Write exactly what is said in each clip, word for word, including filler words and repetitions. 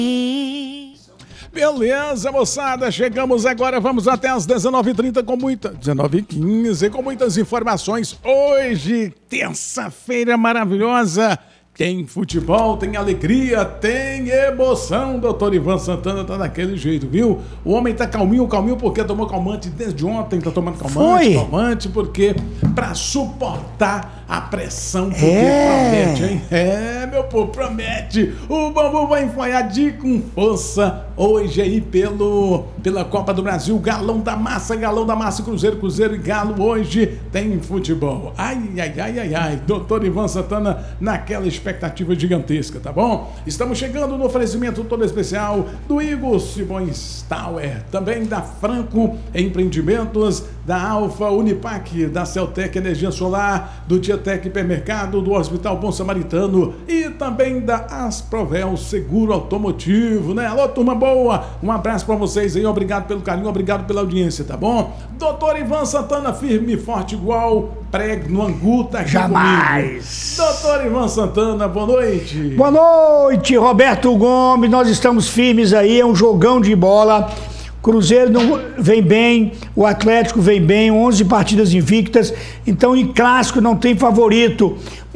Beleza, moçada, chegamos agora, vamos até às dezenove e trinta com muita... dezenove e quinze, com muitas informações. Hoje, terça-feira maravilhosa, tem futebol, tem alegria, tem emoção. Doutor Ivan Santana tá daquele jeito, viu? O homem tá calminho, calminho porque tomou calmante desde ontem, tá tomando calmante, Foi. calmante, porque pra suportar a pressão, porque É. promete, hein? É, meu povo, promete. O bambu vai enfoiar de com força hoje aí pelo, pela Copa do Brasil. Galão da Massa, Galão da Massa, Cruzeiro, Cruzeiro e Galo. Hoje tem futebol. Ai, ai, ai, ai, ai. Doutor Ivan Santana naquela expectativa gigantesca, tá bom? Estamos chegando no oferecimento todo especial do Igor Simões Tower, também da Franco Empreendimentos, da Alfa Unipac, da Celtec Energia Solar, do Tietec Hipermercado, do Hospital Bom Samaritano e também da Asprovel Seguro Automotivo, né? Alô, turma boa, um abraço pra vocês aí, obrigado pelo carinho, obrigado pela audiência, tá bom? Doutor Ivan Santana, firme e forte igual prego no angu, tá aqui Jamais. comigo. Doutor Ivan Santana, boa noite. Boa noite, Roberto Gomes. Nós estamos firmes aí, é um jogão de bola. Cruzeiro não vem bem, o Atlético vem bem, onze partidas invictas, então em clássico não tem favorito.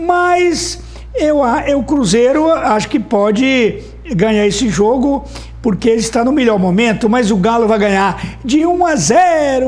Mas eu, eu, o Cruzeiro acho que pode ganhar esse jogo, porque ele está no melhor momento, mas o Galo vai ganhar de um a zero,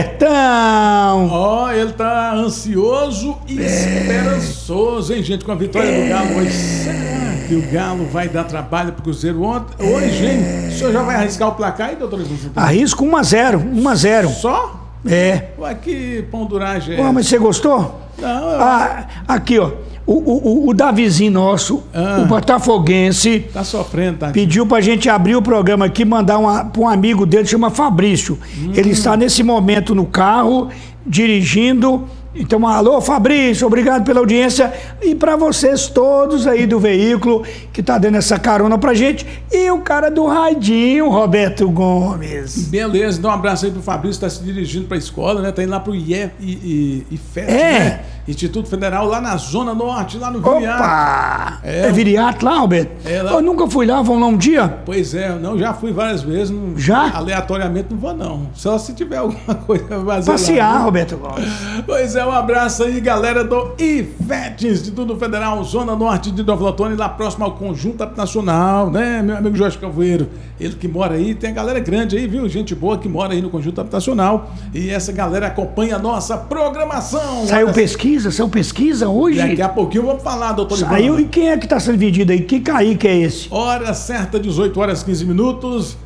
Robertão. Ó, oh, ele tá ansioso e é. esperançoso, hein, gente, com a vitória é. do Galo hoje. Será que o Galo vai dar trabalho pro Cruzeiro ontem? Hoje, hein? O senhor já vai arriscar o placar aí, doutor Ivan Santana? Arrisco um a zero, um a zero. Só? É. Ué, que ponduragem é Ué, mas você gostou? Não, eu... ah, aqui, ó. O, o, o Davizinho nosso, ah, o botafoguense, tá sofrendo, tá? Pediu pra gente abrir o programa aqui, mandar uma, pra um amigo dele, chama Fabrício. Hum. Ele está nesse momento no carro, dirigindo. Então, alô, Fabrício, obrigado pela audiência. E para vocês todos aí do veículo que tá dando essa carona pra gente. E o cara do radinho, Roberto Gomes. Beleza, dá um abraço aí pro Fabrício, tá se dirigindo pra escola, né? Tá indo lá pro I E F, é. né? Instituto Federal, lá na Zona Norte, lá no Viriato. Opa! É, é Viriato lá, Roberto? É lá. Eu nunca fui lá, vão lá um dia? Pois é, não, já fui várias vezes. Não, já? Aleatoriamente não vou, não. Só se tiver alguma coisa pra fazer. Passear, lá, né? Roberto Gomes. Pois é, um abraço aí, galera do I F E T, Instituto Federal, Zona Norte de Nova Otônia, lá próximo ao Conjunto Habitacional, né? Meu amigo Jorge Calveiro, ele que mora aí, tem a galera grande aí, viu? Gente boa que mora aí no Conjunto Habitacional. E essa galera acompanha a nossa programação. Saiu Olha... pesquisa? Saiu pesquisa hoje? Daqui a pouquinho vamos falar, doutor Ivan. Saiu, e quem é que está sendo vendido aí? Que Kaique é esse? Hora certa, dezoito horas e quinze minutos.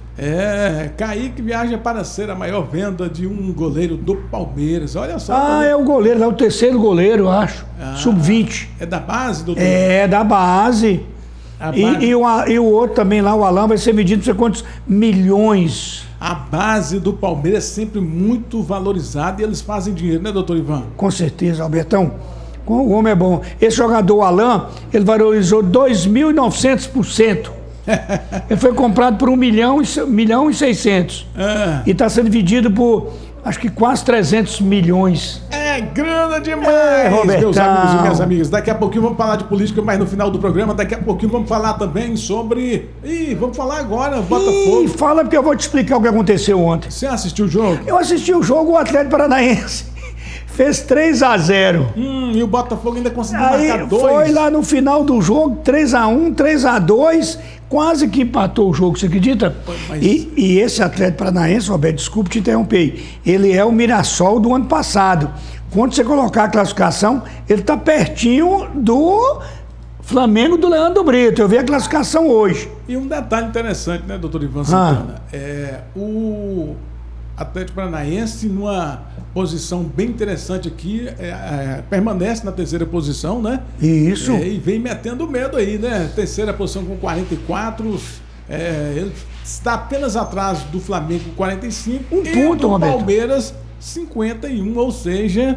É, Kaique viaja para ser a maior venda de um goleiro do Palmeiras. Olha só. Ah, é o goleiro, é o terceiro goleiro, eu acho. Ah, sub vinte. É da base, doutor? É, da base. A e, base. E, o, e o outro também lá, o Alain, vai ser vendido não sei quantos milhões. A base do Palmeiras é sempre muito valorizada e eles fazem dinheiro, né, doutor Ivan? Com certeza, Albertão. O homem é bom. Esse jogador, o Alain, ele valorizou dois mil e novecentos por cento. Ele foi comprado por um milhão, um milhão e seiscentos. É. E está sendo vendido por, acho que quase trezentos milhões. É grana demais, é, meus amigos e minhas amigas. Daqui a pouquinho vamos falar de política, mas no final do programa, daqui a pouquinho vamos falar também sobre... Ih, vamos falar agora, Botafogo. Ih, fala porque eu vou te explicar o que aconteceu ontem. Você assistiu o jogo? Eu assisti o jogo, o Atlético Paranaense fez três a zero. Hum, e o Botafogo ainda conseguiu Aí marcar dois. Foi lá no final do jogo, três a um, três a dois, quase que empatou o jogo, você acredita? Mas... E, e esse Atlético Paranaense, Roberto, desculpe te interromper, ele é o Mirassol do ano passado. Quando você colocar a classificação, ele está pertinho do Flamengo do Leandro Brito. Eu vi a classificação hoje. E um detalhe interessante, né, doutor Ivan Santana? Ah. É, o Atlético Paranaense, numa posição bem interessante aqui, é, é, permanece na terceira posição, né? Isso. É, e vem metendo medo aí, né? Terceira posição com quarenta e quatro. É, ele está apenas atrás do Flamengo com quarenta e cinco. Um e ponto, do Roberto. Palmeiras cinquenta e um, ou seja,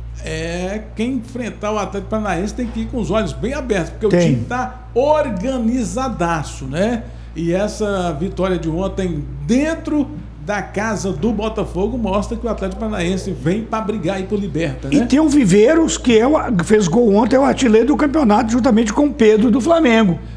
é, quem enfrentar o Atlético Paranaense tem que ir com os olhos bem abertos, porque tem. O time está organizadaço, né? E essa vitória de ontem dentro da casa do Botafogo mostra que o Atlético Paranaense vem para brigar aí por liberta, né? E tem o Viveiros, que é o, fez gol ontem, é o artilheiro do campeonato, juntamente com o Pedro do Flamengo.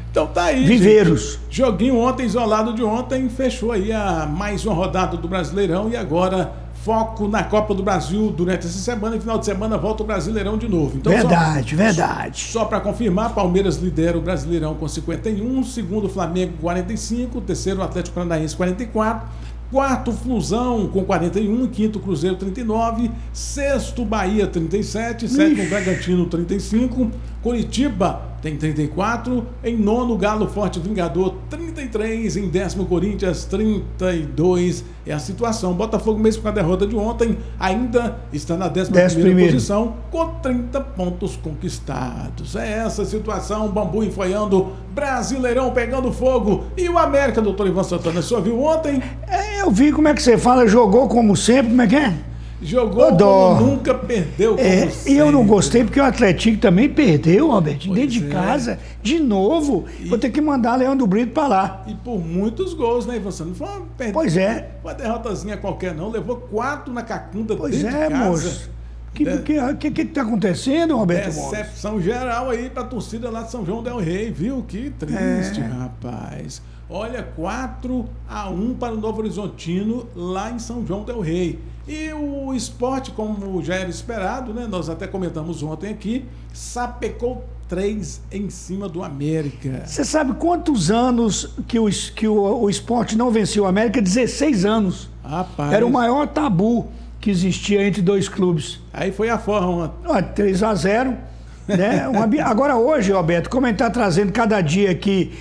Então tá aí, Viveiros. gente. Joguinho ontem, isolado de ontem, fechou aí a mais uma rodada do Brasileirão e agora foco na Copa do Brasil durante essa semana e final de semana volta o Brasileirão de novo. Então, verdade, só, verdade. Só para confirmar, Palmeiras lidera o Brasileirão com cinquenta e um, segundo Flamengo com quarenta e cinco, terceiro Atlético Paranaense quarenta e quatro, quarto Flusão com quarenta e um, quinto Cruzeiro trinta e nove, sexto Bahia trinta e sete, sétimo Bragantino trinta e cinco, Curitiba tem trinta e quatro, em nono Galo Forte Vingador trinta e três, em décimo Corinthians trinta e dois. É a situação. Botafogo, mesmo com a derrota de ontem, ainda está na décima primeira posição com trinta pontos conquistados. É essa a situação, Bambu enfoiando, Brasileirão pegando fogo. E o América, doutor Ivan Santana, o senhor viu ontem? É, eu vi como é que você fala, jogou como sempre, como é que é? Jogou como nunca, perdeu como é, sempre. E eu não gostei porque o Atlético também perdeu, Roberto, dentro de é. casa, de novo. E... Vou ter que mandar Leandro Brito pra lá. E por muitos gols, né, Ivan? Não foi uma perda, pois é. Uma derrotazinha qualquer, não. Levou quatro na cacunda pois dentro é, de casa. Moço. O que, que, que, que tá acontecendo, Roberto? Decepção Moço? Geral aí pra torcida lá de São João del Rei, viu? Que triste, é. rapaz. Olha, quatro a um para o Novo Horizontino lá em São João del Rei. E o Sport, como já era esperado, né? Nós até comentamos ontem aqui, sapecou três em cima do América. Você sabe quantos anos que o, que o, o Sport não venceu o América? dezesseis anos. Rapaz. Era o maior tabu que existia entre dois clubes. Aí foi a forma. três a zero. Né? Uma... Agora hoje, Roberto, como a gente está trazendo cada dia aqui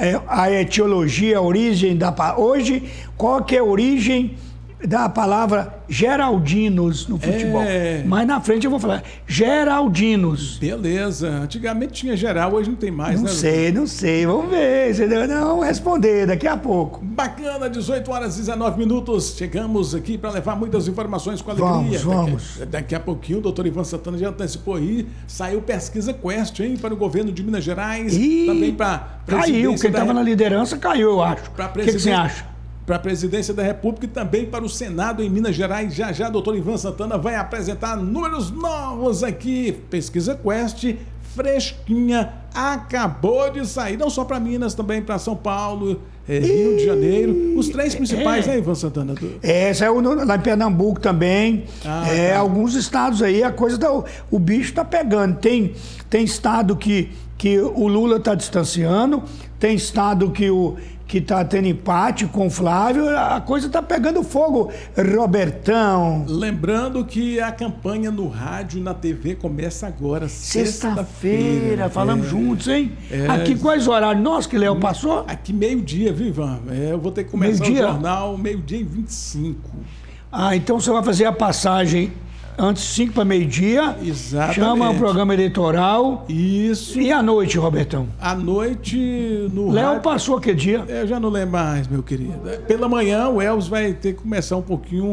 a etiologia, a origem da... Hoje, qual que é a origem da palavra Geraldinos no futebol? É... Mas na frente eu vou falar Geraldinos. Beleza. Antigamente tinha geral, hoje não tem mais, não né? Não sei, não sei. Vamos ver. Não, vamos responder daqui a pouco. Bacana, dezoito horas e dezenove minutos. Chegamos aqui para levar muitas informações com alegria. Vamos, vamos. Daqui, daqui a pouquinho o doutor Ivan Santana já antecipou aí. Saiu pesquisa Quest, hein? Para o governo de Minas Gerais. E... Também para caiu. Quem estava da... na liderança caiu, eu acho. O que, que você acha? Para a presidência da República e também para o Senado em Minas Gerais. Já já, doutor Ivan Santana vai apresentar números novos aqui. Pesquisa Quest, fresquinha, acabou de sair. Não só para Minas, também para São Paulo, é, Rio de Janeiro. Os três principais, é, né, Ivan Santana? É, saiu lá em Pernambuco também. Ah, é, tá. Alguns estados aí, a coisa tá, o bicho tá pegando. Tem, tem estado que, que o Lula tá distanciando, tem estado que o que está tendo empate com o Flávio, a coisa está pegando fogo, Robertão. Lembrando que a campanha no rádio e na T V começa agora, sexta-feira. Sexta falamos é, juntos, hein? É, aqui quais horários? Nossa, que Léo passou? Aqui meio-dia, viu, Ivan? É, eu vou ter que começar meio-dia? O jornal meio-dia e vinte e cinco. Ah, então você vai fazer a passagem antes de cinco para meio-dia. Exatamente. Chama o programa eleitoral. Isso. E à noite, Robertão? À noite no Léo rádio... passou que dia? Eu já não lembro mais, meu querido. Pela manhã o Elvis vai ter que começar um pouquinho.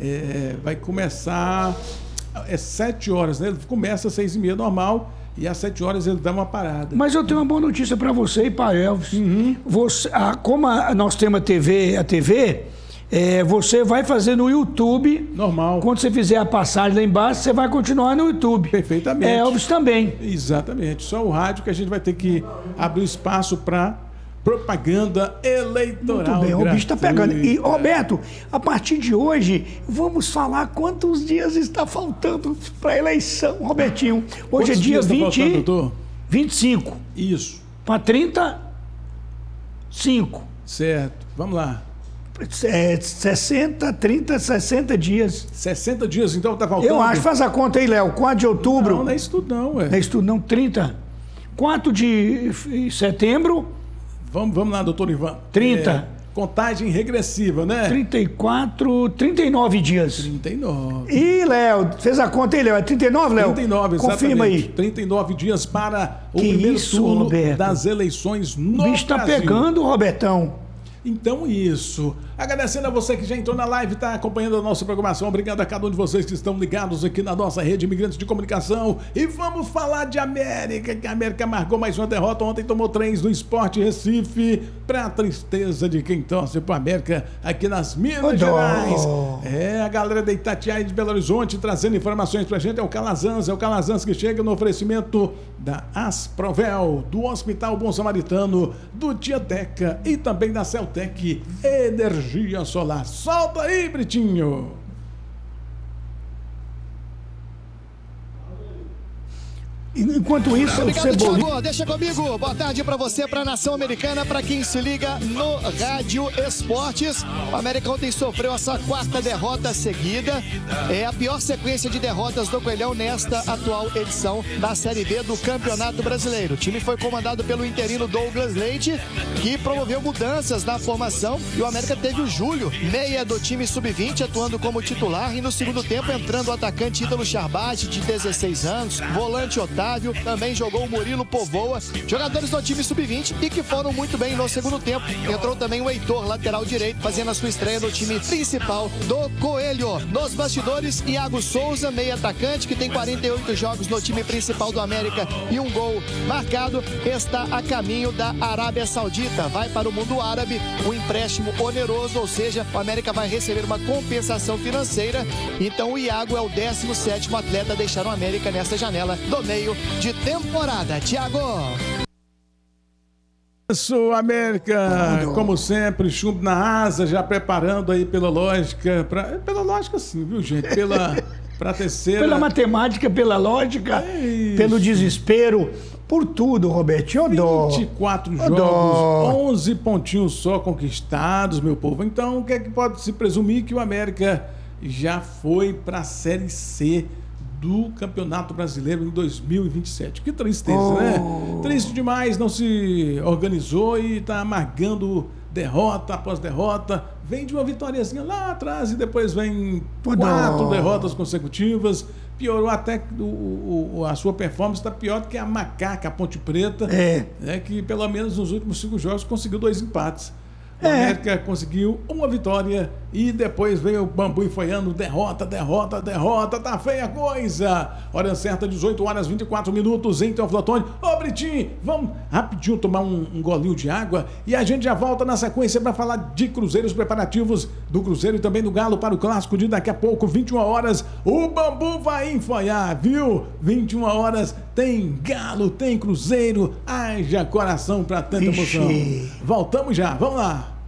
É, vai começar. É sete horas, né? Ele começa às seis e meia normal. E às sete horas ele dá uma parada. Mas eu tenho uma boa notícia para você e para Elvis. Uhum. Você, a, como a, nós temos a T V, a T V. É, você vai fazer no YouTube. Normal. Quando você fizer a passagem lá embaixo, você vai continuar no YouTube. Perfeitamente. É, Elvis também. Exatamente. Só o rádio que a gente vai ter que abrir espaço para propaganda eleitoral. Muito bem, gratuita. O bicho está pegando. E, Roberto, a partir de hoje, vamos falar quantos dias está faltando para a eleição, Robertinho. Hoje quantos é dia dias vinte, tá faltando, doutor? vinte e cinco. Isso. Para trinta e cinco. Certo. Vamos lá. É, sessenta, trinta, sessenta dias. sessenta dias, então, tá faltando? Eu acho, faz a conta aí, Léo. quatro de outubro. Não, não é isso tudo não, ué. Não é isso tudo não, trinta. quatro de setembro. Vamos, vamos lá, doutor Ivan. trinta. É, contagem regressiva, né? trinta e quatro, trinta e nove dias. trinta e nove. Ih, Léo, fez a conta aí, Léo? É trinta e nove, Léo? trinta e nove, exatamente. Confirma aí. trinta e nove dias para o que primeiro isso, turno Roberto? das eleições no O bicho tá Brasil. pegando, Robertão. Então isso. Agradecendo a você que já entrou na live, está acompanhando a nossa programação. Obrigado a cada um de vocês que estão ligados aqui na nossa rede Imigrantes de Comunicação. E vamos falar de América, que a América marcou mais uma derrota. Ontem tomou três do Sport Recife, para a tristeza de quem torce para a América aqui nas Minas Gerais. É, a galera da Itatiaia de Belo Horizonte trazendo informações pra gente. É o Calazans, é o Calazans que chega no oferecimento da Asprovel, do Hospital Bom Samaritano, do Tieteca e também da Celtec Energia Solar. Solta aí, Britinho! Enquanto isso, obrigado, o Cebolinha... Thiago, deixa comigo. Boa tarde pra você, pra Nação Americana, pra quem se liga no Rádio Esportes. O América ontem sofreu a sua quarta derrota seguida. É a pior sequência de derrotas do Coelhão nesta atual edição da Série B do Campeonato Brasileiro. O time foi comandado pelo interino Douglas Leite, que promoveu mudanças na formação, e o América teve o Júlio, meia do time sub vinte, atuando como titular, e no segundo tempo entrando o atacante Ítalo Charbate, de dezesseis anos, volante Otávio, também jogou o Murilo Povoa, jogadores do time sub vinte e que foram muito bem no segundo tempo. Entrou também o Heitor, lateral direito, fazendo a sua estreia no time principal do Coelho. Nos bastidores, Iago Souza, meio atacante, que tem quarenta e oito jogos no time principal do América e um gol marcado, está a caminho da Arábia Saudita. Vai para o mundo árabe, um empréstimo oneroso, ou seja, o América vai receber uma compensação financeira. Então o Iago é o décimo sétimo atleta a deixar o América nessa janela do meio de temporada. Thiago. Isso, América, como sempre, chumbo na asa, já preparando aí pela lógica, pra, pela lógica sim, viu, gente? Pela pra terceira... Pela matemática, pela lógica, é pelo desespero, por tudo, Robertinho. vinte e quatro jogos, onze pontinhos só conquistados, meu povo. Então, o que é que pode se presumir? Que o América já foi para a Série C do Campeonato Brasileiro em dois mil e vinte e sete. Que tristeza, oh. né? Triste demais, não se organizou e está amargando derrota após derrota. Vem de uma vitóriazinha lá atrás e depois vem oh. quatro derrotas consecutivas. Piorou até o, o, a sua performance, está pior do que a Macaca, a Ponte Preta, é. Né, que pelo menos nos últimos cinco jogos conseguiu dois empates. O é. América conseguiu uma vitória e depois veio o Bambu enfoiando, derrota, derrota, derrota, tá feia a coisa. Hora certa, dezoito horas, vinte e quatro minutos em Teoflotone. Ô, Britinho, vamos rapidinho tomar um, um golinho de água e a gente já volta na sequência para falar de Cruzeiro, os preparativos do Cruzeiro e também do Galo para o clássico de daqui a pouco, vinte e uma horas, o Bambu vai enfoiar, viu? vinte e uma horas, tem Galo, tem Cruzeiro, haja coração para tanta emoção. Voltamos já, vamos lá.